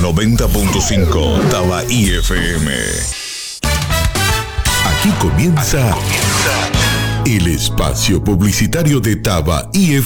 90.5 Tabaí FM. Aquí comienza el espacio publicitario de Tabaí FM.